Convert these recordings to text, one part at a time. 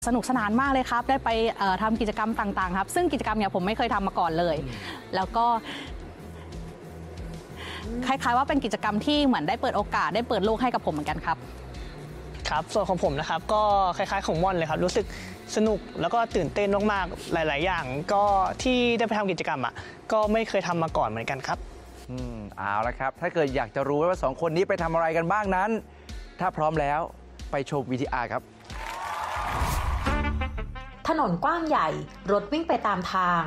สนุกสนานมากเลยครับได้ไปทำกิจกรรมต่างๆครับซึ่งกิจกรรมเนี่ยผมไม่เคยทำมาก่อนเลยแล้วก็คล้ายๆว่าเป็นกิจกรรมที่เหมือนได้เปิดโอกาสได้เปิดโลกให้กับผมเหมือนกันครับครับส่วนของผมนะครับก็คล้ายๆของม่อนเลยครับรู้สึกสนุกแล้วก็ตื่นเต้นมากๆหลายๆอย่างก็ที่ได้ไปทำกิจกรรมก็ไม่เคยทำมาก่อนเหมือนกันครับเอาละครับถ้าเกิดอยากจะรู้ว่าสองคนนี้ไปทำอะไรกันบ้างนั้นถ้าพร้อมแล้วไปชม VTR ครับถนนกว้างใหญ่รถวิ่งไปตามทาง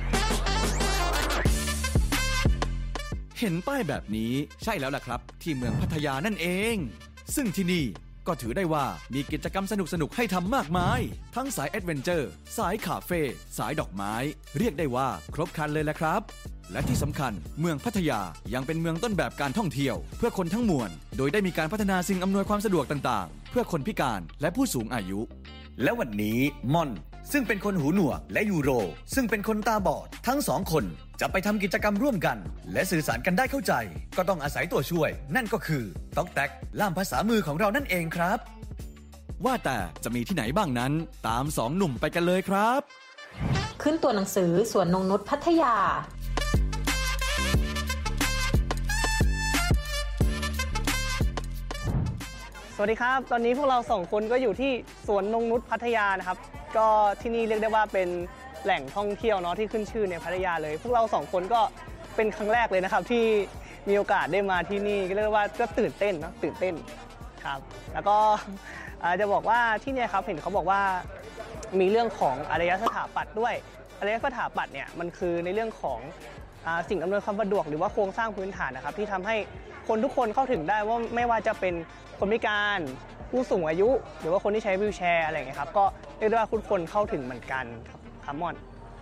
เห็นป้ายแบบนี้ใช่แล้วล่ะครับที่เมืองพัทยานั่นเองซึ่งที่นี่ก็ถือได้ว่ามีกิจกรรมสนุกๆให้ทำมากมายทั้งสายแอดเวนเจอร์สายคาเฟ่สายดอกไม้เรียกได้ว่าครบครันเลยแหละครับและที่สำคัญเมืองพัทยายังเป็นเมืองต้นแบบการท่องเที่ยวเพื่อคนทั้งมวลโดยได้มีการพัฒนาสิ่งอำนวยความสะดวกต่างๆเพื่อคนพิการและผู้สูงอายุและวันนี้ม่อนซึ่งเป็นคนหูหนวกและยูโรซึ่งเป็นคนตาบอดทั้งสองคนจะไปทำกิจกรรมร่วมกันและสื่อสารกันได้เข้าใจก็ต้องอาศัยตัวช่วยนั่นก็คือต๊อกแต๊กล่ามภาษามือของเรานั่นเองครับว่าแต่จะมีที่ไหนบ้างนั้นตามสองหนุ่มไปกันเลยครับขึ้นตัวหนังสือสวนนงนุชพัทยาสวัสดีครับตอนนี้พวกเรา2คนก็อยู่ที่สวนนงนุชพัทยานะครับก็ที่นี่เรียกได้ว่าเป็นแหล่งท่องเที่ยวเนาะที่ขึ้นชื่อในพัทยาเลยพวกเรา2คนก็เป็นครั้งแรกเลยนะครับที่มีโอกาสได้มาที่นี่ก็เรียกว่าก็ตื่นเต้นเนาะตื่นเต้นครับแล้วก็จะบอกว่าที่นี่ครับเห็นเขาบอกว่ามีเรื่องของอารยสถาปัตย์ด้วยอารยสถาปัตย์เนี่ยมันคือในเรื่องของสิ่งอำนวยความสะดวกหรือว่าโครงสร้างพื้นฐานนะครับที่ทำให้คนทุกคนเข้าถึงได้ว่าไม่ว่าจะเป็นคนพิการผู้สูงอายุหรือว่าคนที่ใช้วีลแชร์อะไรอย่างเงี้ยครับก็เรียกได้ว่าทุกคนเข้าถึงเหมือนกันครับม่อน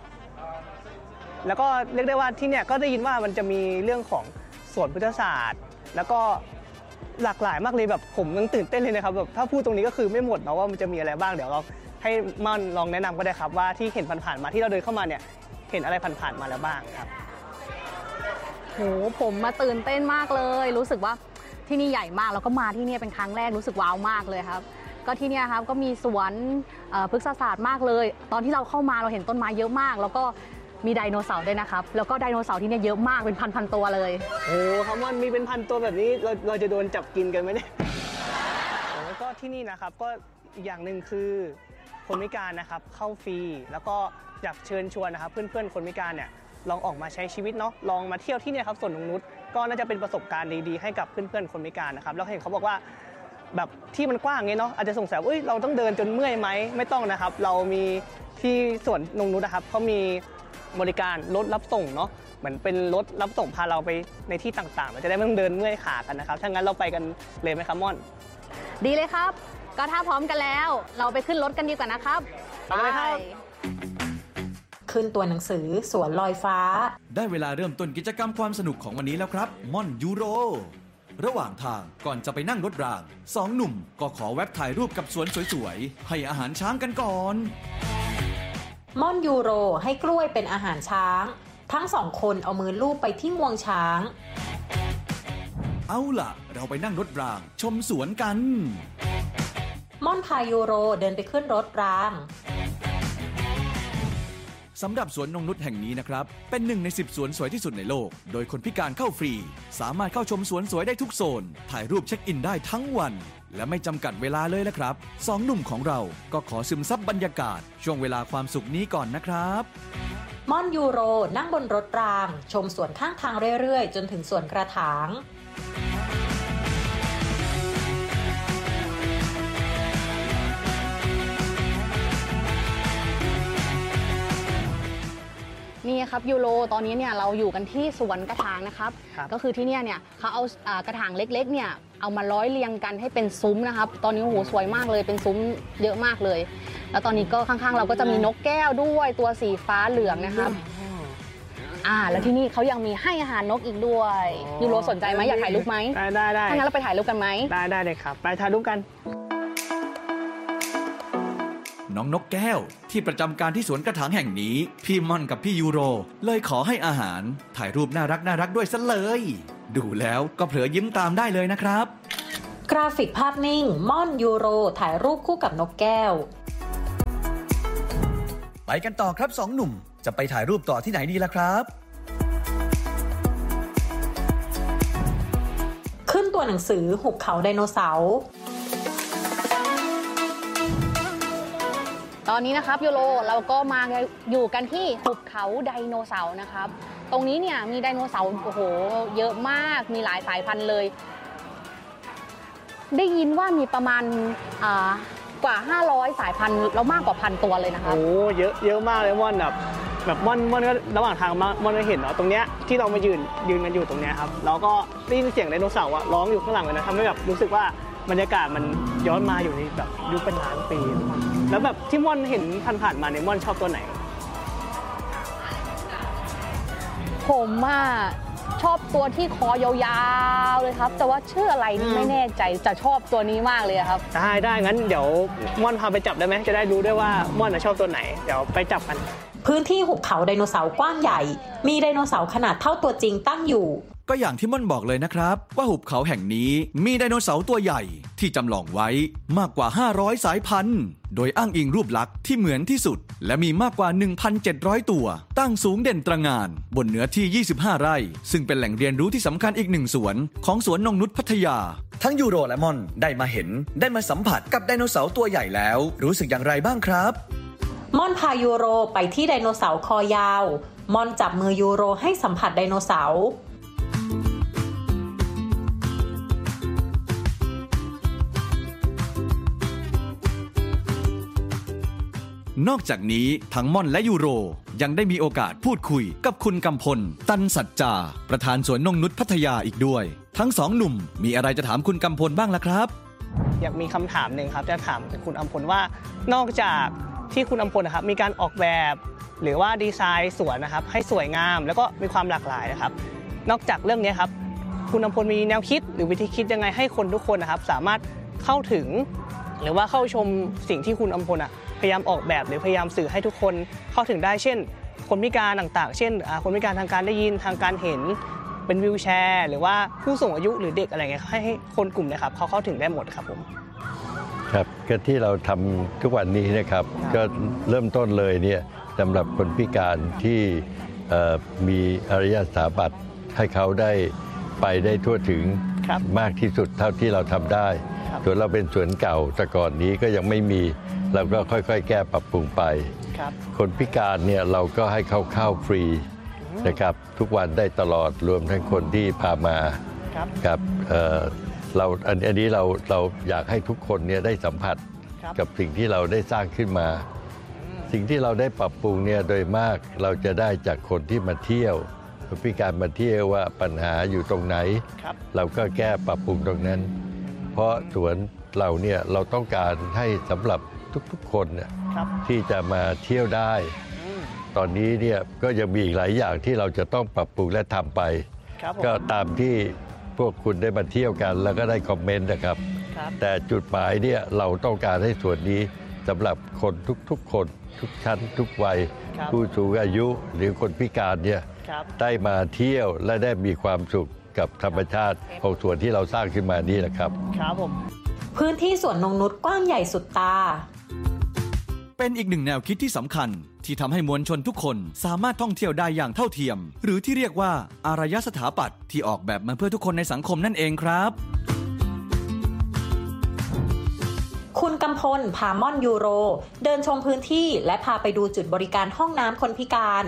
แล้วก็เรียกได้ว่าที่เนี่ยก็ได้ยินว่ามันจะมีเรื่องของสวนพุทธศาสตร์แล้วก็หลากหลายมากเลยแบบผมยังตื่นเต้นเลยนะครับแบบถ้าพูดตรงนี้ก็คือไม่หมดนะว่ามันจะมีอะไรบ้างเดี๋ยวเราให้ม่อนลองแนะนำก็ได้ครับว่าที่เห็นผ่านๆมาที่เราเดินเข้ามาเนี่ยเห็นอะไรผ่านๆมาแล้วบ้างครับโหผมมาตื่นเต้นมากเลยรู้สึกว่าที่นี่ใหญ่มากแล้วก็มาที่นี่เป็นครั้งแรกรู้สึกว้าวมากเลยครับก็ที่นี่ครับก็มีสวนพฤกษศาสตร์มากเลยตอนที่เราเข้ามาเราเห็นต้นไม้เยอะมากแล้วก็มีไดโนเสาร์ด้วยนะครับแล้วก็ไดโนเสาร์ที่นี่เยอะมากเป็นพันๆตัวเลยโอ้ครับม่อนมีเป็นพันตัวแบบนี้เราจะโดนจับกินกันไหมเนี่ยแล้วก็ที่นี่นะครับก็อีกอย่างหนึ่งคือคนพิการนะครับเข้าฟรีแล้วก็อยากเชิญชวนนะครับเพื่อนๆคนพิการเนี่ยลองออกมาใช้ชีวิตเนาะลองมาเที่ยวที่นี่ครับสวนนงนุชก็น่าจะเป็นประสบการณ์ดีๆให้กับเพื่อนๆคนพิการนะครับแล้วเห็นเขาบอกว่าแบบที่มันกว้างไงเนาะอาจจะสงสัยว่าเราต้องเดินจนเมื่อยไหมไม่ต้องนะครับเรามีที่สวนนงนุชนะครับเขามีบริการรถรับส่งเนาะเหมือนเป็นรถรับส่งพาเราไปในที่ต่างๆเราจะได้ไม่ต้องเดินเมื่อยขากันนะครับถ้างั้นเราไปกันเลยไหมครับม่อนดีเลยครับก็ถ้าพร้อมกันแล้วเราไปขึ้นรถกันดีกว่านะครับไปเลยครับขึ้นตัวหนังสือสวนลอยฟ้าได้เวลาเริ่มต้นกิจกรรมความสนุกของวันนี้แล้วครับม่อนยูโรระหว่างทางก่อนจะไปนั่งรถรางสองหนุ่มก็ขอแวบถ่ายรูปกับสวนสวยๆให้อาหารช้างกันก่อนม่อนยูโรให้กล้วยเป็นอาหารช้างทั้งสองคนเอามือลูบไปที่งวงช้างเอาล่ะเราไปนั่งรถรางชมสวนกันม่อนพายูโรเดินไปขึ้นรถรางสำหรับสวนนงนุชแห่งนี้นะครับเป็น1 ใน 10สวนสวยที่สุดในโลกโดยคนพิการเข้าฟรีสามารถเข้าชมสวนสวยได้ทุกโซนถ่ายรูปเช็คอินได้ทั้งวันและไม่จำกัดเวลาเลยละครับสองหนุ่มของเราก็ขอซึมซับบรรยากาศช่วงเวลาความสุขนี้ก่อนนะครับม่อนยูโรนั่งบนรถรางชมสวนข้างทางเรื่อยๆจนถึงสวนกระถางนี่ครับยูโรตอนนี้เนี่ยเราอยู่กันที่สวนกระถางนะครับก็คือที่เนี่ยเขาเอากระถางเล็กๆเนี่ยเอามาร้อยเรียงกันให้เป็นซุ้มนะครับตอนนี้โอ้โหสวยมากเลยเป็นซุ้มเยอะมากเลยแล้วตอนนี้ก็ข้างๆเราก็จะมีนกแก้วด้วยตัวสีฟ้าเหลืองนะครับแล้วที่นี่เขายังมีให้อาหารนกอีกด้วยยูโรสนใจไหมอยากถ่ายรูปไหมได้ถ้างั้นเราไปถ่ายรูปกันไหมได้เลยครับไปถ่ายรูปกันน้องนกแก้วที่ประจำการที่สวนกระถางแห่งนี้พี่ม่อนกับพี่ยูโรเลยขอให้อาหารถ่ายรูปน่ารักด้วยซะเลยดูแล้วก็เผลอยิ้มตามได้เลยนะครับกราฟิกภาพนิ่งม่อนยูโรถ่ายรูปคู่กับนกแก้วไปกันต่อครับ2หนุ่มจะไปถ่ายรูปต่อที่ไหนดีล่ะครับขึ้นตัวหนังสือหุบเขาไดโนเสาร์ตอนนี้นะครับยูโรเราก็มาอยู่กันที่หุบเขาไดโนเสาร์นะครับตรงนี้เนี่ยมีไดโนเสาร์โอ้โหเยอะมากมีหลายสายพันธุ์เลยได้ยินว่ามีประมาณกว่า500สายพันธุ์แล้วมากกว่า1,000ตัวเลยนะครับโอ้เยอะมากเลยม่อนแบบม่อนก็ระหว่างทางม่อนก็เห็นเนาะตรงเนี้ยที่เรามายืนกันอยู่ตรงเนี้ยครับแล้วก็ได้ยินเสียงไดโนเสาร์ร้องอยู่ข้างหลังเลยนะทำให้แบบรู้สึกว่าบรรยากาศมันย้อนมาอยู่ในแบบยุคเป็นล้านปีแล้วแบบที่ม่อนเห็นผ่านมาเนี่ยม่อนชอบตัวไหนผมชอบตัวที่คอยาวๆเลยครับแต่ว่าชื่ออะไรนี่ไม่แน่ใจจะชอบตัวนี้มากเลยครับได้งั้นเดี๋ยวม่อนพาไปจับได้ไหมจะได้รู้ด้วยว่าม่อนชอบตัวไหนเดี๋ยวไปจับกันพื้นที่หุบเขาไดโนเสาร์กว้างใหญ่มีไดโนเสาร์ขนาดเท่าตัวจริงตั้งอยู่ก็อย่างที่ม่อนบอกเลยนะครับว่าหุบเขาแห่งนี้มีไดโนเสาร์ตัวใหญ่ที่จำลองไว้มากกว่า500สายพันธุ์โดยอ้างอิงรูปลักษณ์ที่เหมือนที่สุดและมีมากกว่า 1,700 ตัวตั้งสูงเด่นตระหง่านบนเนื้อที่25ไร่ซึ่งเป็นแหล่งเรียนรู้ที่สำคัญอีก1สวนของสวนนงนุชพัทยาทั้งยูโรและม่อนได้มาเห็นได้มาสัมผัสกับไดโนเสาร์ตัวใหญ่แล้วรู้สึกอย่างไรบ้างครับม่อนพายูโรไปที่ไดโนเสาร์คอยาวม่อนจับมือยูโรให้สัมผัสไดโนเสาร์นอกจากนี้ทั้งม่อนและยูโรยังได้มีโอกาสพูดคุยกับคุณกำพลตันสัจจาประธานสวนนงนุชพัทยาอีกด้วยทั้งสองหนุ่มมีอะไรจะถามคุณกำพลบ้างล่ะครับอยากมีคำถามหนึ่งครับจะถามคุณอำพลว่านอกจากที่คุณอำพลนะครับมีการออกแบบหรือว่าดีไซน์สวนนะครับให้สวยงามแล้วก็มีความหลากหลายนะครับนอกจากเรื่องนี้ครับคุณอำพลมีแนวคิดหรือวิธีคิดยังไงให้คนทุกคนนะครับสามารถเข้าถึงหรือว่าเข้าชมสิ่งที่คุณอำพลพยายามออกแบบหรือพยายามสื่อให้ทุกคนเข้าถึงได้เช่นคนพิการต่างๆเช่นคนพิการทางการได้ยินทางการเห็นเป็นวีลแชร์หรือว่าผู้สูงอายุหรือเด็กอะไรเงี้ยให้คนกลุ่มนะครับเขาเข้าถึงได้หมดครับผมครับก็ที่เราทำทุกวันนี้นะครับก็เริ่มต้นเลยเนี่ยสำหรับคนพิการที่มีอารยสถาปัตย์ให้เขาได้ไปได้ทั่วถึงมากที่สุดเท่าที่เราทำได้ส่วนเราเป็นสวนเก่าแต่ก่อนนี้ก็ยังไม่มีเราก็ค่อยๆแก้ปรับปรุงไปคนพิการเนี่ยเราก็ให้เขาเข้าฟรีนะครับทุกวันได้ตลอดรวมทั้งคนที่พามาครับอันนี้เราอยากให้ทุกคนเนี่ยได้สัมผัสกับสิ่งที่เราได้สร้างขึ้นมาสิ่งที่เราได้ปรับปรุงเนี่ยโดยมากเราจะได้จากคนที่มาเที่ยวคนพิการมาเที่ยวว่าปัญหาอยู่ตรงไหนเราก็แก้ปรับปรุงตรงนั้นเพราะสวนเราเนี่ยเราต้องการให้สำหรับทุกๆคนเนี่ยที่จะมาเที่ยวได้ตอนนี้เนี่ยก็ยังมีอีกหลายอย่างที่เราจะต้องปรับปรุงและทำไปก็ตามที่พวกคุณได้มาเที่ยวกันแล้วก็ได้คอมเมนต์นะครับแต่จุดหมายเนี่ยเราต้องการให้ส่วนนี้สำหรับคนทุกคนทุกชั้นทุกวัยผู้สูงอายุหรือคนพิการเนี่ยได้มาเที่ยวและได้มีความสุขกับธรรมชาติของสวนที่เราสร้างขึ้นมานี่แหละครับครับผมพื้นที่สวนนงนุชกว้างใหญ่สุดตาเป็นอีกหนึ่งแนวคิดที่สำคัญที่ทำให้มวลชนทุกคนสามารถท่องเที่ยวได้อย่างเท่าเทียมหรือที่เรียกว่าอารยสถาปัตย์ที่ออกแบบมาเพื่อทุกคนในสังคมนั่นเองครับคุณกำพลพาม่อนยูโรเดินชมพื้นที่และพาไปดูจุดบริการห้องน้ำคนพิการ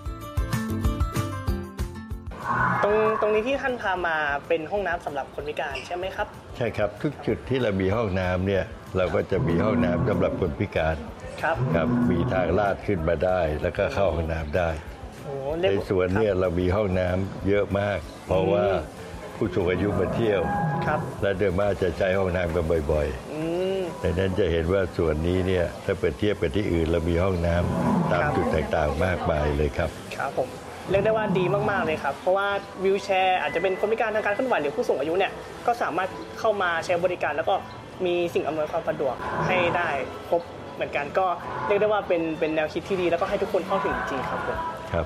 ตรงนี้ที่ท่านพามาเป็นห้องน้ำสำหรับคนพิการใช่ไหมครับใช่ครับทุกจุดที่เรามีห้องน้ำเนี่ยเราก็จะมีห้องน้ำสำหรับคนพิการครับมีทางลาดขึ้นมาได้แล้วก็เข้าห้องน้ำได้ในสวนเนี่ยเรามีห้องน้ำเยอะมากเพราะว่าผู้สูงอายุมาเที่ยวและโดยมากจะใช้ห้องน้ำกันบ่อยๆดังนั้นจะเห็นว่าสวนนี้เนี่ยถ้าเปรียบเทียบกับที่อื่นเรามีห้องน้ำตามจุดต่างๆมากมายเลยครับครับผมเรียกได้ว่าดีมากๆเลยครับเพราะว่าวีลแชร์อาจจะเป็นคนพิการทางการเคลื่อนไหวหรือผู้สูงอายุเนี่ยก็สามารถเข้ามาใช้บริการแล้วก็มีสิ่งอำนวยความสะดวกให้ได้ครบเหมือนกันก็เรียกได้ว่าเป็นแนวคิดที่ดีแล้วก็ให้ทุกคนเข้าถึงจริงครับผมครับ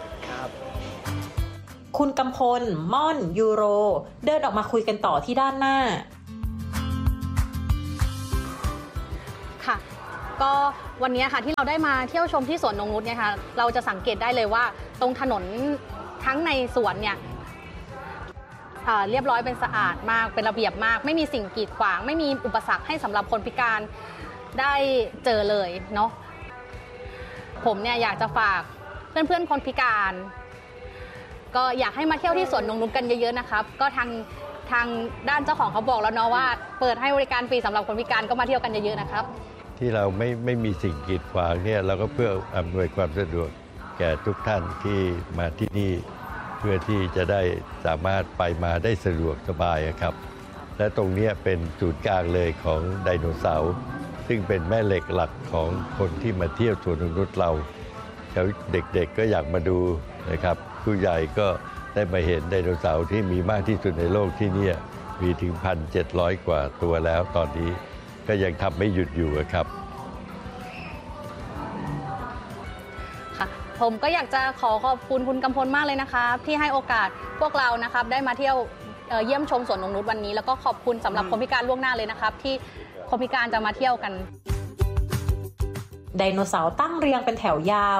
คุณกำพลม่อนยูโรเดินออกมาคุยกันต่อที่ด้านหน้าค่ะก็วันนี้ค่ะที่เราได้มาเที่ยวชมที่สวนนงนุชเนี่ยค่ะเราจะสังเกตได้เลยว่าตรงถนนทั้งในสวนเนี่ยเรียบร้อยเป็นสะอาดมากเป็นระเบียบมากไม่มีสิ่งกีดขวางไม่มีอุปสรรคให้สำหรับคนพิการได้เจอเลยเนาะผมเนี่ยอยากจะฝากเพื่อนๆคนพิการก็อยากให้มาเที่ยวที่สวนนงนุชกันเยอะๆนะครับก็ทางด้านเจ้าของเขาบอกแล้วเนาะว่าเปิดให้บริการฟรีสำหรับคนพิการก็มาเที่ยวกันเยอะๆนะครับที่เราไม่มีสิ่งกีดขวางเนี่ยเราก็เพื่ออำนวยความสะดวกแก่ทุกท่านที่มาที่นี่เพื่อที่จะได้สามารถไปมาได้สะดวกสบายครับและตรงนี้เป็นศูนย์กลางเลยของไดโนเสาร์ซึ่งเป็นแม่เหล็กหลักของคนที่มาเที่ยวสวนนงนุชเราเด็กๆก็อยากมาดูนะครับผู้ใหญ่ก็ได้มาเห็นไดโนเสาร์ที่มีมากที่สุดในโลกที่นี่มีถึง 1,700 กว่าตัวแล้วตอนนี้ก็ยังทำไม่หยุดอยู่ครับค่ะผมก็อยากจะขอบคุณคุณกำพลมากเลยนะครับที่ให้โอกาสพวกเรานะครับได้มาเที่ยวเยี่ยมชมสวนนงนุชวันนี้แล้วก็ขอบคุณสำหรับคนพิการล่วงหน้าเลยนะครับที่คนพิการจะมาเที่ยวกันไดโนเสาร์ตั้งเรียงเป็นแถวยาว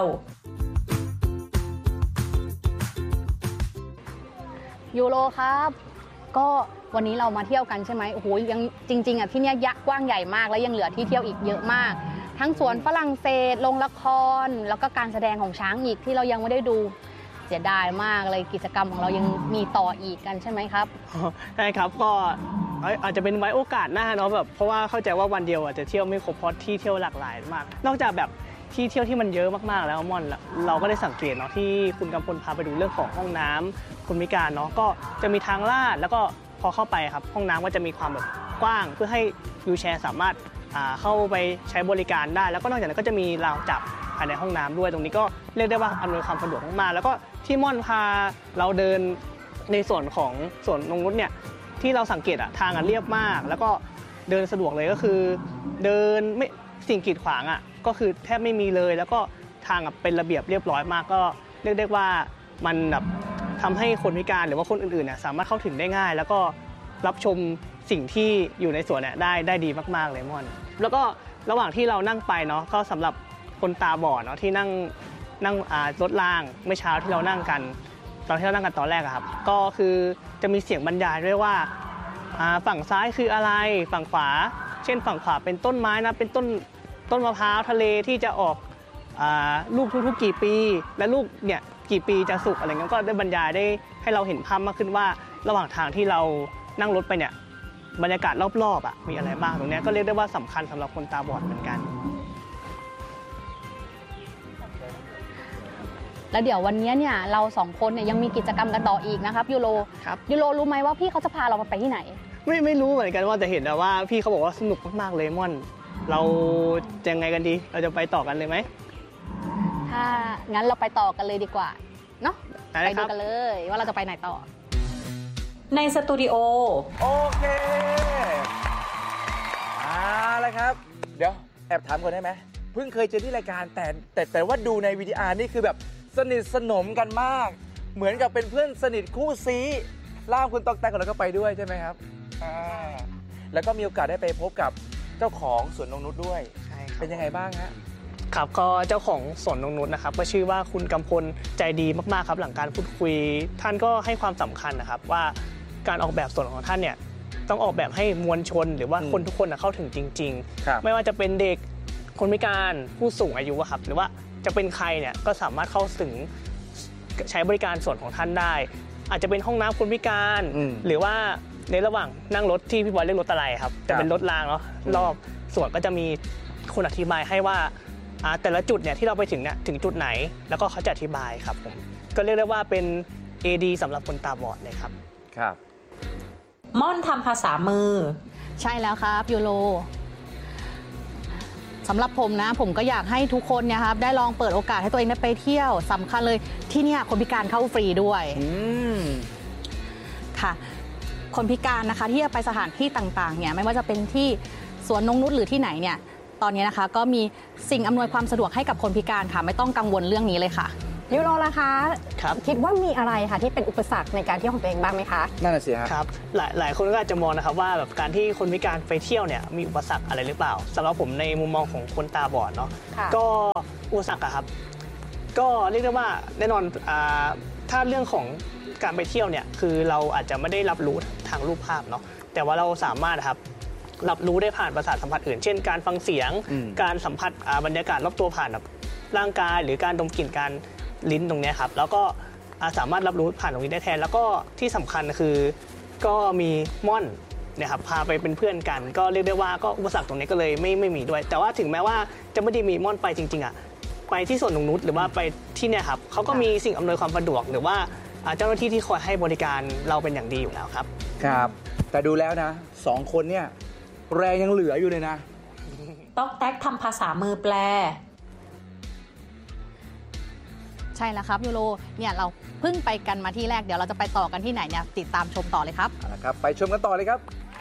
ยูโรครับก็วันนี้เรามาเที่ยวกันใช่ไหมโอ้โหยังจริงๆที่นี่กว้างใหญ่มากและยังเหลือที่เที่ยวอีกเยอะมากทั้งสวนฝรั่งเศสโรงละครแล้วก็การแสดงของช้างอีกที่เรายังไม่ได้ดูเสียดายมากเลยกิจกรรมของเรายังมีต่ออีกกันใช่ไหมครับใช่ครับก็อาจจะเป็นไว้โอกาสหน้าเนาะแบบเพราะว่าเข้าใจว่าวันเดียวอาจจะเที่ยวไม่ครบเพราะที่เที่ยวหลากหลายมากนอกจากแบบที่เที่ยวที่มันเยอะมากๆแล้วม่อนเราก็ได้สังเกตเนาะที่คุณกำพลพาไปดูเรื่องของห้องน้ำคนพิการเนาะก็จะมีทางลาดแล้วก็พอเข้าไปครับห้องน้ำก็จะมีความแบบกว้างเพื่อให้วีลแชร์สามารถเข้าไปใช้บริการได้แล้วก็นอกจากนั้นก็จะมีราวจับภายในห้องน้ำด้วยตรงนี้ก็เรียกได้ว่าอำนวยความสะดวกมากๆแล้วก็ที่ม่อนพาเราเดินในส่วนของสวนนงนุชเนี่ยที่เราสังเกตทางเรียบมากแล้วก็เดินสะดวกเลยก็คือเดินไม่สิ่งกีดขวางก็คือแทบไม่มีเลยแล้วก็ทางเป็นระเบียบเรียบร้อยมากก็เรียกได้ว่ามันแบบทำให้คนพิการหรือว่าคนอื่นๆสามารถเข้าถึงได้ง่ายแล้วก็รับชมสิ่งที่อยู่ในสวนได้ดีมากๆเลยม่อนแล้วก็ระหว่างที่เรานั่งไปเนาะก็สำหรับคนตาบอดเนาะที่นั่งรถรางเมื่อเช้าที่เรานั่งกันตอนที่เรานั่งกันตอนแรกครับก็คือจะมีเสียงบรรยายด้วยว่าฝั่งซ้ายคืออะไรฝั่งขวาเช่นฝั่งขวาเป็นต้นไม้นะเป็นต้นมะพร้าวทะเลที่จะออกลูกทุกๆกี่ปีและลูกเนี่ยกี่ปีจะสุกอะไรเงี้ยก็ได้บรรยายได้ให้เราเห็นภาพมากขึ้นว่าระหว่างทางที่เรานั่งรถไปเนี่ยบรรยากาศรอบๆมีอะไรบ้างตรงนี้ก็เรียกได้ว่าสำคัญสำหรับคนตาบอดเหมือนกันแล้วเดี๋ยววันนี้เนี่ยเรา2คนเนี่ยยังมีกิจกรรมกันต่ออีกนะครับยูโรรู้ไหมว่าพี่เขาจะพาเราไปที่ไหนไม่รู้เหมือนกันว่าจะเห็นว่าพี่เขาบอกว่าสนุกมากๆเลยม่อนเราจะยังไงกันดีเราจะไปต่อกันเลยไหมถ้างั้นเราไปต่อกันเลยดีกว่าเนาะไปดูกันเลยว่าเราจะไปไหนต่อในสตูดิโอโอเคแล้วครับเดี๋ยวแอบถามก่อนได้ไหมเพิ่งเคยเจอที่รายการแต่ว่าดูในวิดีอาร์นี่คือแบบสนิทสนมกันมากเหมือนกับเป็นเพื่อนสนิทคู่ซีล่ามคุณตอกแตกแล้วก็ไปด้วยใช่ไหมครับแล้วก็มีโอกาสได้ไปพบกับเจ้าของสวนนงนุชด้วยใช่เป็นยังไงบ้างฮะครับก็เจ้าของสวนนงนุชนะครับก็ชื่อว่าคุณกำพลใจดีมากๆครับหลังการพูดคุยท่านก็ให้ความสำคัญนะครับว่าการออกแบบสวนของท่านเนี่ยต้องออกแบบให้มวลชนหรือว่าคนทุกคนเข้าถึงจริงๆไม่ว่าจะเป็นเด็กคนพิการผู้สูงอายุครับหรือว่าจะเป็นใครเนี่ยก็สามารถเข้าถึงใช้บริการส่วนของท่านได้อาจจะเป็นห้องน้ำคนพิการหรือว่าในระหว่างนั่งรถที่พี่บอยเรียกรถอะไรครับจะเป็นรถรางเนาะรอบส่วนก็จะมีคนอธิบายให้ว่าแต่ละจุดเนี่ยที่เราไปถึงเนี่ยถึงจุดไหนแล้วก็เขาจะอธิบายครับผมก็เรียกได้ว่าเป็น AD สำหรับคนตาบอดเลยครับครับม่อนทำภาษามือใช่แล้วครับยูโรสำหรับผมนะผมก็อยากให้ทุกคนเนี่ยครับได้ลองเปิดโอกาสให้ตัวเองได้ไปเที่ยวสำคัญเลยที่เนี่ยคนพิการเข้าฟรีด้วยค่ะคนพิการนะคะที่จะไปสถานที่ต่างๆเนี่ยไม่ว่าจะเป็นที่สวนนงนุชหรือที่ไหนเนี่ยตอนนี้นะคะก็มีสิ่งอำนวยความสะดวกให้กับคนพิการค่ะไม่ต้องกังวลเรื่องนี้เลยค่ะยูโรล่ะคะครับคิดว่ามีอะไรคะที่เป็นอุปสรรคในการเที่ยวของตัวเองบ้างไหมคะนั่นน่ะสิฮะครับหลายคนก็อาจจะมองนะครับว่าแบบการที่คนพิการไปเที่ยวเนี่ยมีอุปสรรคอะไรหรือเปล่าสำหรับผมในมุมมองของคนตาบอดเนาะค่ะก็อุปสรรคอะครับก็เรียกได้ว่าแน่นอนถ้าเรื่องของการไปเที่ยวเนี่ยคือเราอาจจะไม่ได้รับรู้ทางรูปภาพเนาะแต่ว่าเราสามารถครับรับรู้ได้ผ่านประสาทสัมผัสอื่น เช่นการฟังเสียง การสัมผัสบรรยากาศรอบตัวผ่านแบบร่างกายหรือการดมกลิ่นการลิ้นตรงเนี้ยครับแล้วก็สามารถรับรู้ผ่านตรงนี้ได้แทนแล้วก็ที่สำคัญคือก็มีม่อนนะครับพาไปเป็นเพื่อนกันก็เรียกได้ว่าก็อุปสรรคตรงนี้ก็เลยไม่มีด้วย แต่ว่าถึงแม้ว่าจะไม่ได้มีม่อนไปจริงๆอ่ะไปที่สวนนงนุชหรือว่าไปที่เนี่ยครับเขาก็มีสิ่งอำนวยความสะดวกหรือว่าเจ้าหน้าที่ที่คอยให้บริการเราเป็นอย่างดีอยู่แล้วครับครับแต่ดูแล้วนะ2 คนเนี่ยแรงยังเหลืออยู่เลยนะต๊อกแต๊กทำภาษามือแปลใช่แล้วครับยูโรเนี่ยเราเพิ่งไปกันมาที่แรกเดี๋ยวเราจะไปต่อกันที่ไหนเนี่ยติดตามชมต่อเลยครับเอาละครับไปชมกันต่อเลยครับ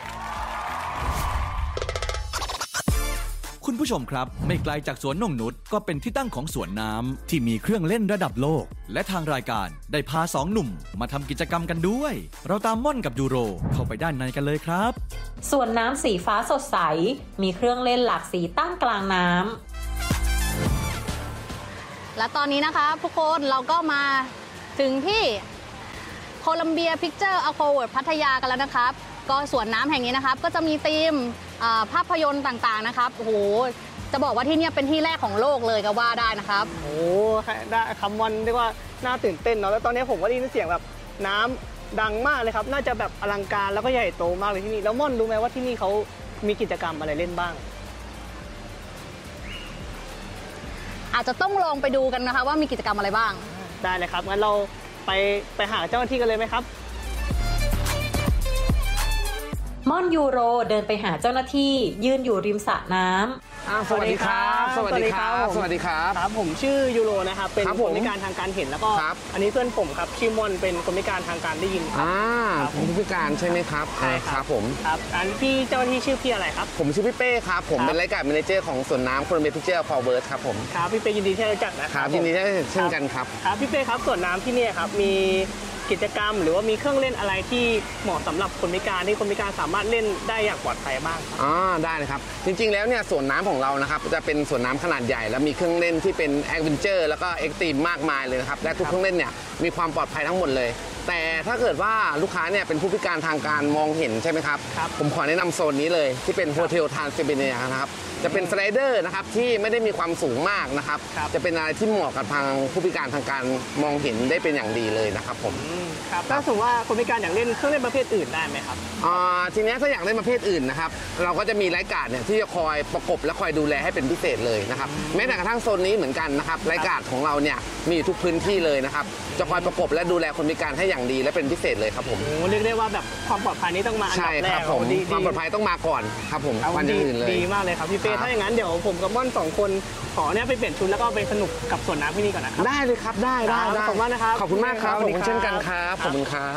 คุณผู้ชมครับไม่ไกลจากสวนนงนุชก็เป็นที่ตั้งของสวนน้ำที่มีเครื่องเล่นระดับโลก และทางรายการได้พา2 หนุ่มมาทำกิจกรรมกันด้วย เราตามม่อนกับยูโรเข้าไปด้านในกันเลยครับส่วนน้ำสีฟ้าสดใส มีเครื่องเล่นหลากสีตั้งกลางน้ำและตอนนี้นะคะทุกคนเราก็มาถึงที่โคลัมเบียพิกเจอร์อควาเวิร์ดพัทยากันแล้วนะครับก็สวนน้ำแห่งนี้นะครับก็จะมีธีมภาพยนตร์ต่างๆนะครับโอ้โหจะบอกว่าที่นี่เป็นที่แรกของโลกเลยก็ว่าได้นะครับโอ้ได้คำวันเรียกว่าน่าตื่นเต้นเนาะแล้วตอนนี้ผมก็ได้ยินเสียงแบบน้ำดังมากเลยครับน่าจะแบบอลังการแล้วก็ใหญ่โตมากเลยที่นี่แล้วม่อนรู้ไหมว่าที่นี่เขามีกิจกรรมอะไรเล่นบ้างอาจจะต้องลองไปดูกันนะคะว่ามีกิจกรรมอะไรบ้างได้เลยครับงั้นเราไปหาเจ้าหน้าที่กันเลยไหมครับม่อนยูโรเดินไปหาเจ้าหน้าที่ยืนอยู่ริมสระน้ำสวัสดีครับ สวัสดีครับ สวัสดีครับครับผมชื่อยูโรนะครับเป็นครับคผมนพิการทางการเห็นแล้วก็ครับอันนี้เพื่อนผมครับชื่อม่อนเป็นคนพิการทางการได้ยินครับ ครับผมผู้พิการใช่ไหมครับใช่ครับผมครับอันพี่เจ้าหน้าที่ชื่อพี่อะไรครับผมชื่อพี่เป้ครับ ผมครับเป็นรายการแมเนเจอร์ของสวนน้ำโคลัมเบียพิเจอร์ฟอร์เวิร์สครับผมครับพี่เป้ยินดีที่ได้รู้จักนะคครัรับบยินดีได้เช่นกันครับครับพี่เป้ครับสวนน้ำที่เนี่ยครับมีกิจกรรมหรือว่ามีเครื่องเล่นอะไรที่เหมาะสำหรับคนพิการที่คนพิการสามารถเล่นได้อย่างปลอดภัยบ้างครับได้เลยครับ จริงๆ แล้วเนี่ยสวนน้ำของเรานะครับจะเป็นสวนน้ำขนาดใหญ่ แล้วมีเครื่องเล่นที่เป็นแอดเวนเจอร์แล้วก็เอ็กซ์ตรีมมากมายเลยนะครับ และทุกเครื่องเล่นเนี่ยมีความปลอดภัยทั้งหมดเลย แต่ถ้าเกิดว่าลูกค้าเนี่ยเป็นผู้พิการทางการมองเห็นใช่ไหมครับครับผมขอแนะนำโซนนี้เลยที่เป็นโฮเทลทรานซิลเวเนียนะครับ จะเป็นสไลเดอร์นะครับที่ไม่ได้มีความสูงมากนะครับครับจะเป็นอะไรที่เหมาะกับทางผู้พิการทางการมองเห็นได้เป็นอย่างดีเลยนะครับผมครับถ้าสมมติว่าคนพิการอยากเล่นเครื่องเล่นประเภทอื่นได้ไหมครับทีนี้ถ้าอยากเล่นประเภทอื่นนะครับเราก็จะมีรายการเนี่ยที่จะคอยประกบและคอยดูแลให้เป็นพิเศษเลยนะครับแม้แต่กระทั่งโซนนี้เหมือนกันนะครับรายการของเราเนี่ยมีอยู่ทุกพื้นที่เลยนะครับจะคอยประกบและดูแลคนพิการให้อย่างดีและเป็นพิเศษเลยครับผมโอ้เรียกได้ว่าแบบความปลอดภัยนี้ต้องมาอันดัใช่บแรครักบผมดีความปลอดภัยต้องมาก่อนครับผมเอาวันดีอื่นเลยดีมากเลยครับพี่เป้ครับถ้าอย่างนั้นเดี๋ยวผมกับม่อน2 คนขอเนี่ยไปเปลี่ยนชุดแล้วก็ไปสนุกกับสวนน้ำที่นี่ก่อนนะครับได้เลยครับได้ครับขอบคุณมากนะครับขอบคุณมากครับสขวัอบสดีคุณครับเช่นกันครับขอบคุณครับ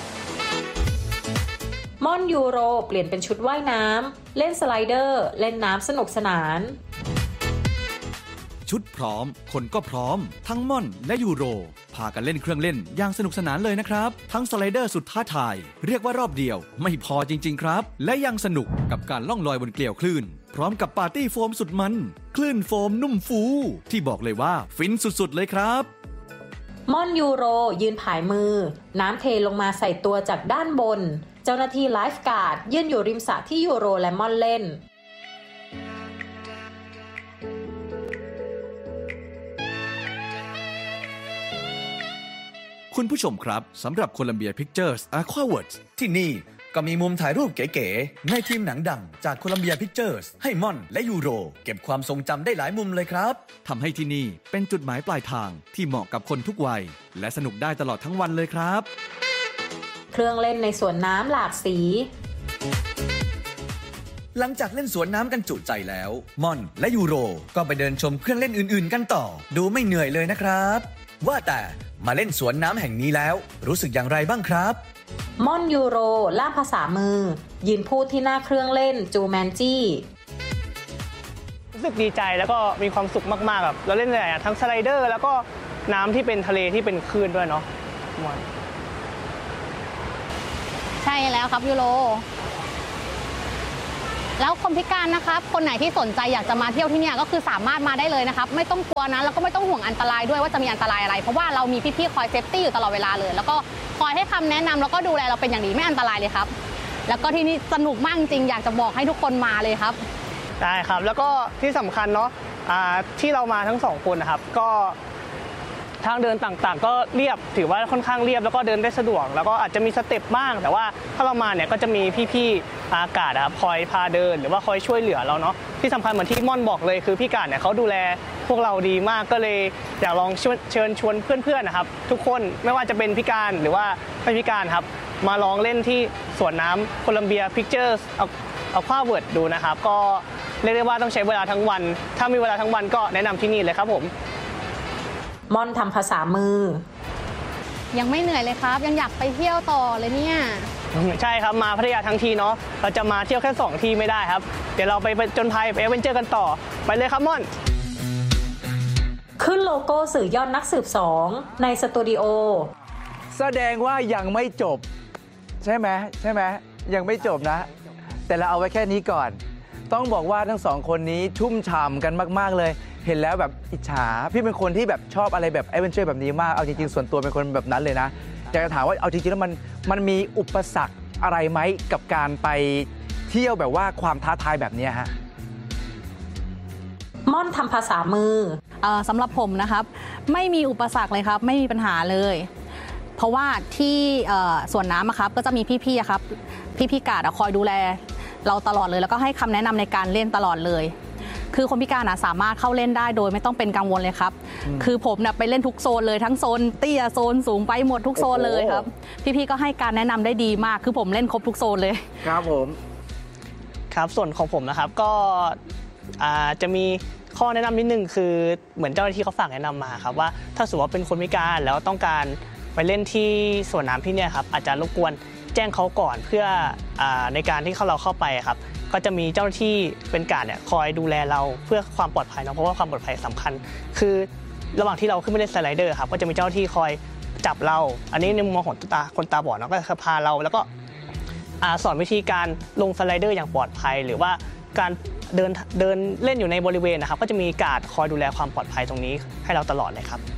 ม่อนยูโรเปลี่ยนเป็นชุดว่ายน้ำเล่นสไลเดอร์เล่นน้ำสนุกสนานชุดพร้อมคนก็พร้อมทั้งม่อนและยูโรพากันเล่นเครื่องเล่นอย่างสนุกสนานเลยนะครับทั้งสไลเดอร์สุดท้าทายเรียกว่ารอบเดียวไม่พอจริงๆครับและยังสนุกกับการล่องลอยบนเกลียวคลื่นพร้อมกับปาร์ตี้โฟมสุดมันคลื่นโฟมนุ่มฟูที่บอกเลยว่าฟินสุดๆเลยครับม่อนยูโรยืนผายมือน้ำเทลงมาใส่ตัวจากด้านบน เจ้าหน้าที่ไลฟ์การ์ดยืนอยู่ริมสระที่ยูโรและม่อนเล่นคุณผู้ชมครับสำหรับ Columbia Pictures Aquaworks ที่นี่ก็มีมุมถ่ายรูปเก๋ๆในทีมหนังดังจาก Columbia Pictures ให้ม่อนและยูโรเก็บความทรงจำได้หลายมุมเลยครับทำให้ที่นี่เป็นจุดหมายปลายทางที่เหมาะกับคนทุกวัยและสนุกได้ตลอดทั้งวันเลยครับเครื่องเล่นในสวนน้ำหลากสีหลังจากเล่นสวนน้ำกันจุใจแล้วม่อนและยูโรก็ไปเดินชมเครื่องเล่นอื่นๆกันต่อดูไม่เหนื่อยเลยนะครับว่าแต่มาเล่นสวนน้ำแห่งนี้แล้วรู้สึกอย่างไรบ้างครับม่อนยูโรล่ามภาษามือยืนพูดที่หน้าเครื่องเล่นจูแมนจี้รู้สึกดีใจแล้วก็มีความสุขมากๆแบบเราเล่นหลายอย่างทั้งสไลเดอร์แล้วก็น้ำที่เป็นทะเลที่เป็นคลื่นด้วยเนาะใช่แล้วครับยูโรแล้วคนพิการนะครับคนไหนที่สนใจอยากจะมาเที่ยวที่นี่ก็คือสามารถมาได้เลยนะครับไม่ต้องกลัวนะแล้วก็ไม่ต้องห่วงอันตรายด้วยว่าจะมีอันตรายอะไรเพราะว่าเรามีพี่ๆคอยเซฟตี้อยู่ตลอดเวลาเลยแล้วก็คอยให้คำแนะนำแล้วก็ดูแลเราเป็นอย่างดีไม่อันตรายเลยครับแล้วก็ที่นี่สนุกมากจริงอยากจะบอกให้ทุกคนมาเลยครับได้ครับแล้วก็ที่สำคัญเนาะที่เรามาทั้ง2คนนะครับก็ทางเดินต่างๆก็เรียบถือว่าค่อนข้างเรียบแล้วก็เดินได้สะดวกแล้วก็อาจจะมีสเต็ปบ้างแต่ว่าถ้าเรามาเนี่ยก็จะมีพี่ๆอากาศคอยพาเดินหรือว่าคอยช่วยเหลือเราเนาะที่สำคัญเหมือนที่ม่อนบอกเลยคือพี่กาดเนี่ยเขาดูแลพวกเราดีมากก็เลยอยากลองเชิญชวนเพื่อนๆนะครับทุกคนไม่ว่าจะเป็นพิการหรือว่าไม่พิการครับมาลองเล่นที่สวนน้ำโคลัมเบียพิกเจอร์เอาควาเวิร์ดดูนะครับก็เรียกได้ว่าต้องใช้เวลาทั้งวันถ้ามีเวลาทั้งวันก็แนะนำที่นี่เลยครับผมม่อนทำภาษามือยังไม่เหนื่อยเลยครับยังอยากไปเที่ยวต่อเลยเนี่ยใช่ครับมาพัทยาทั้งทีเนาะเราจะมาเที่ยวแค่2ที่ไม่ได้ครับเดี๋ยวเราไปจนภัยไปแอดเวนเจอร์กันต่อไปเลยครับม่อนขึ้นโลโก้สื่อยอดนักสืบ2ในสตูดิโอแสดงว่ายังไม่จบใช่ไหมยังไม่จบนะแต่เราเอาไว้แค่นี้ก่อนต้องบอกว่าทั้ง2คนนี้ชุ่มฉ่ำกันมากๆเลยเห็นแล้วแบบอิจฉาพี่เป็นคนที่แบบชอบอะไรแบบแอดเวนเจอร์แบบนี้มากเอาจริงๆส่วนตัวเป็นคนแบบนั้นเลยนะอยากจะถามว่าเอาจริงๆแล้วมันมีอุปสรรคอะไรไหมกับการไปเที่ยวแบบว่าความท้าทายแบบนี้ฮะม่อนทำภาษามือสำหรับผมนะครับไม่มีอุปสรรคเลยครับไม่มีปัญหาเลยเพราะว่าที่สวนน้ำครับก็จะมีพี่ๆครับพี่กาดคอยดูแลเราตลอดเลยแล้วก็ให้คำแนะนำในการเล่นตลอดเลยคือคนพิการสามารถเข้าเล่นได้โดยไม่ต้องเป็นกังวลเลยครับคือผมไปเล่นทุกโซนเลยทั้งโซนเตี้ยโซนสูงไปหมดทุกโซนเลยครับพี่ๆก็ให้การแนะนำได้ดีมากคือผมเล่นครบทุกโซนเลยครับผมครับส่วนของผมนะครับก็จะมีข้อแนะนำนิดนึงคือเหมือนเจ้าหน้าที่เขาฝากแนะนำมาครับว่าถ้าสมมติว่าเป็นคนพิการแล้วต้องการไปเล่นที่สวนน้ำที่นี่ครับอาจจะรบกวนแจ้งเขาก่อนเพื่อในการที่เราเข้าไปครับก็จะมีเจ้าหน้าที่เป็นการเนี่ยคอยดูแลเราเพื่อความปลอดภัยเนาะเพราะว่าความปลอดภัยสำคัญคือระหว่างที่เราขึ้นไปเล่นสไลเดอร์ครับก็จะมีเจ้าหน้าที่คอยจับเราอันนี้ในมุมมองของคนตาบอดเนาะก็จะพาเราแล้วก็สอนวิธีการลงสไลเดอร์อย่างปลอดภัยหรือว่าการเดินเล่นอยู่ในบริเวณนะครับก็จะมีการ์ดคอยดูแลความปลอดภัยตรงนี้ให้เราตลอดเลยครับ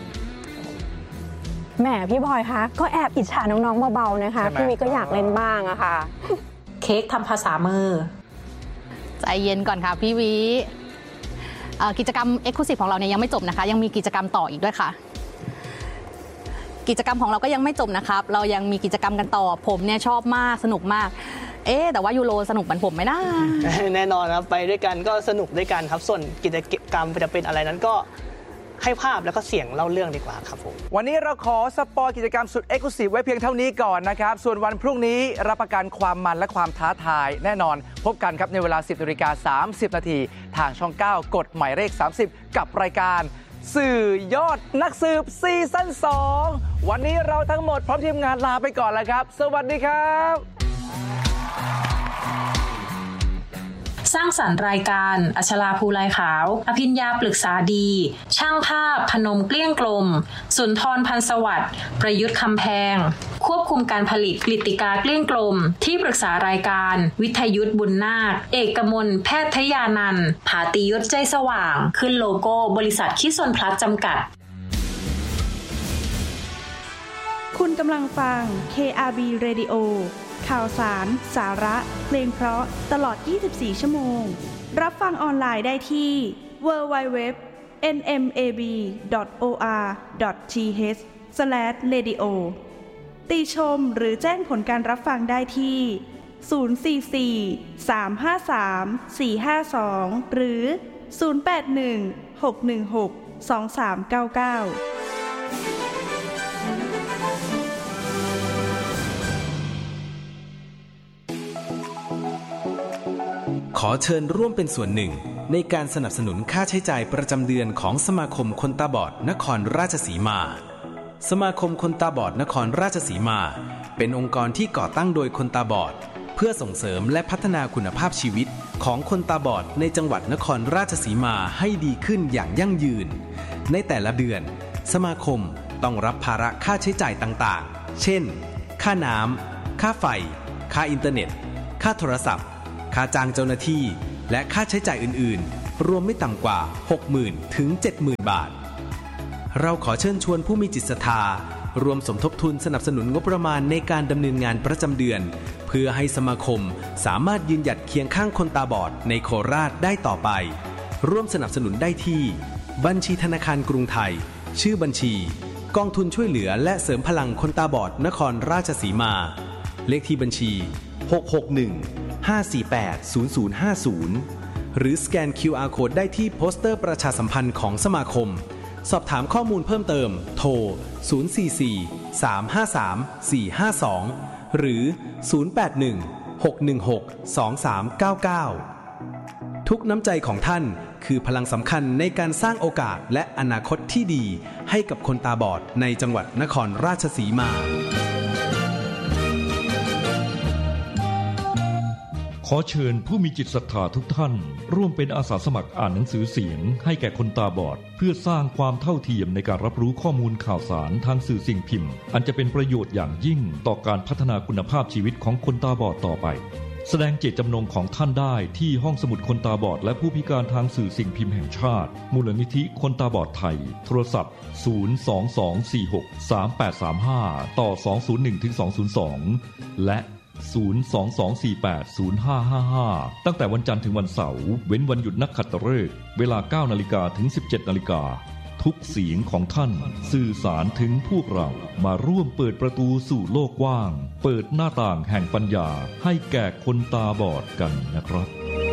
แหมพี่บอยคะก็แอบอิจฉาน้องๆเบาๆนะคะพี่วิก็อยากเล่นบ้างอะค่ะเค้กทำภาษามือใจเย็นก่อนค่ะพี่วิกิจกรรม Exclusive ของเราเนี่ยยังไม่จบนะคะยังมีกิจกรรมต่ออีกด้วยค่ะกิจกรรมของเราก็ยังไม่จบนะครับเรายังมีกิจกรรมกันต่อผมเนี่ยชอบมากสนุกมากแต่ว่ายูโรสนุกเหมือนผมไหมนะแน่นอนครับไปด้วยกันก็สนุกด้วยกันครับส่วนกิจกรรมจะเป็นอะไรนั้นก็ให้ภาพแล้วก็เสียงเล่าเรื่องดีกว่าครับผมวันนี้เราขอสปอยกิจกรรมสุด Exclusive ไว้เพียงเท่านี้ก่อนนะครับส่วนวันพรุ่งนี้รับประกันความมันและความท้าทายแน่นอนพบกันครับในเวลา 10:30 น.ทางช่อง 9 กดหมายเลข 30 กับรายการสื่อยอดนักสืบซีซั่น 2วันนี้เราทั้งหมดพร้อมทีมงานลาไปก่อนแล้วครับสวัสดีครับสร้างสรรค์รายการอัชราภูลายขาวอภิญญาปรึกษาดีช่างภาพพนมเกลี้ยงกลมสุนทรพันธ์สวัสดิ์ประยุทธ์คำแพงควบคุมการผลิตกฤติกาเกลี้ยงกลมที่ปรึกษารายการวิทยุทธบุญนาคเอกมลแพทยานันท์ผาติยศใจสว่างขึ้นโลโก้บริษัทคิสนพลัสจำกัดคุณกำลังฟัง KRB Radio ข่าวสารสาระเพลงเพราะตลอด24ชั่วโมงรับฟังออนไลน์ได้ที่ www.nmab.or.th/radio ติชมหรือแจ้งผลการรับฟังได้ที่044-353-452หรือ081-616-2399 ขอเชิญร่วมเป็นส่วนหนึ่งในการสนับสนุนค่าใช้จ่ายประจำเดือนของสมาคมคนตาบอดนครราชสีมาสมาคมคนตาบอดนครราชสีมาเป็นองค์กรที่ก่อตั้งโดยคนตาบอดเพื่อส่งเสริมและพัฒนาคุณภาพชีวิตของคนตาบอดในจังหวัดนครราชสีมาให้ดีขึ้นอย่างยั่งยืนในแต่ละเดือนสมาคมต้องรับภาระค่าใช้จ่ายต่างๆเช่นค่าน้ำค่าไฟค่าอินเทอร์เน็ตค่าโทรศัพท์ค่าจ้างเจ้าหน้าที่และค่าใช้จ่ายอื่นๆรวมไม่ต่ำกว่า 60,000 ถึง 70,000 บาทเราขอเชิญชวนผู้มีจิตศรัทธารวมสมทบทุนสนับสนุนงบประมาณในการดำเนินงานประจำเดือนเพื่อให้สมาคมสามารถยืนหยัดเคียงข้างคนตาบอดในโคราชได้ต่อไปร่วมสนับสนุนได้ที่บัญชีธนาคารกรุงไทยชื่อบัญชีกองทุนช่วยเหลือและเสริมพลังคนตาบอดนครราชสีมาเลขที่บัญชี661-548-0050หรือสแกน QR Code ได้ที่โปสเตอร์ประชาสัมพันธ์ของสมาคมสอบถามข้อมูลเพิ่มเติมโทร044-353-452หรือ081-616-2399ทุกน้ำใจของท่านคือพลังสำคัญในการสร้างโอกาสและอนาคตที่ดีให้กับคนตาบอดในจังหวัดนครราชสีมาขอเชิญผู้มีจิตศรัทธาทุกท่านร่วมเป็นอาสาสมัครอ่านหนังสือเสียงให้แก่คนตาบอดเพื่อสร้างความเท่าเทียมในการรับรู้ข้อมูลข่าวสารทางสื่อสิ่งพิมพ์อันจะเป็นประโยชน์อย่างยิ่งต่อการพัฒนาคุณภาพชีวิตของคนตาบอดต่อไปแสดงเจตจำนงของท่านได้ที่ห้องสมุดคนตาบอดและผู้พิการทางสื่อสิ่งพิมพ์แห่งชาติมูลนิธิคนตาบอดไทยโทรศัพท์022463835ต่อ201-202และ022480555ตั้งแต่วันจันทร์ถึงวันเสาร์เว้นวันหยุดนักขัตฤกษ์เวลา 9:00 นถึง 17:00 นทุกเสียงของท่านสื่อสารถึงพวกเรามาร่วมเปิดประตูสู่โลกกว้างเปิดหน้าต่างแห่งปัญญาให้แก่คนตาบอดกันนะครับ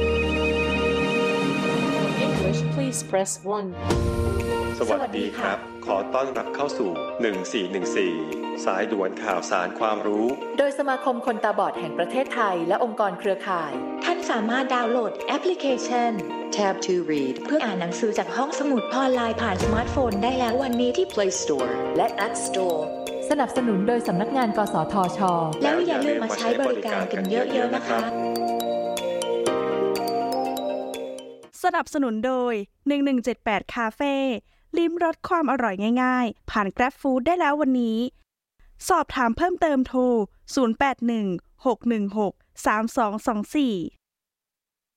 English please press 1 สวัสดีครับขอต้อนรับเข้าสู่1414สายด่วนข่าวสารความรู้โดยสมาคมคนตาบอดแห่งประเทศไทยและองค์กรเครือข่ายท่านสามารถดาวน์โหลดแอปพลิเคชัน Tab to Read เพื่ออ่านหนังสือจากห้องสมุดออนไลน์ผ่านสมาร์ทโฟนได้แล้ววันนี้ที่ Play Store และ App Store สนับสนุนโดยสำนักงานกสทช.แล้วอย่าลืมมาใช้บริการกันเยอะๆนะคะสนับสนุนโดย1178คาเฟ่ลิ้มรสความอร่อยง่ายๆผ่าน Grab Food ได้แล้ววันนี้สอบถามเพิ่มเติมโทร0816163224